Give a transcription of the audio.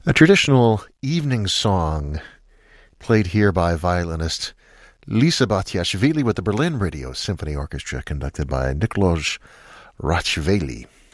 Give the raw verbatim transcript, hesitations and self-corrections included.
A traditional evening song played here by violinist Lisa Batiashvili with the Berlin Radio Symphony Orchestra conducted by Nikolaus Ratchveli.